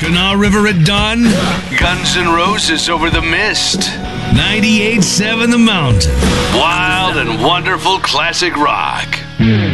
Kanawha River at dawn. Guns N' Roses over the mist. 98.7 The Mountain. Wild and wonderful classic rock.